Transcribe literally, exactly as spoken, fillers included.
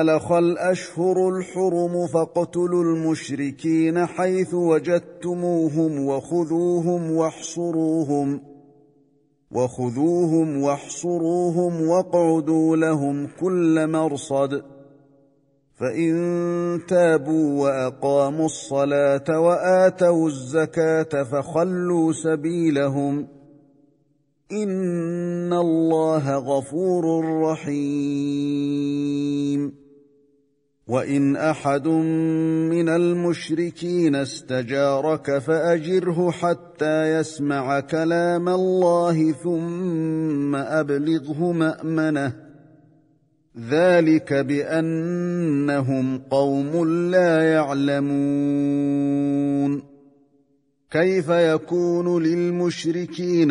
دخل الأشهر الحرم فاقتلوا المشركين حيث وجدتموهم وخذوهم واحصروهم وخذوهم واحصروهم واقعدوا لهم كل مرصد فإن تابوا وأقاموا الصلاة وآتوا الزكاة فخلوا سبيلهم إن الله غفور رحيم. وإن أحد من المشركين استجارك فأجره حتى يسمع كلام الله ثم أبلغه مأمنه ذلك بأنهم قوم لا يعلمون. كيف يكون للمشركين